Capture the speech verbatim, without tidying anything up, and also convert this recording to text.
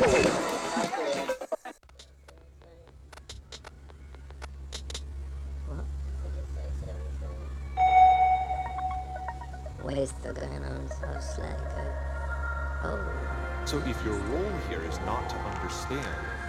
Waste the gun so slacker. Oh. So if your role here is not to understand,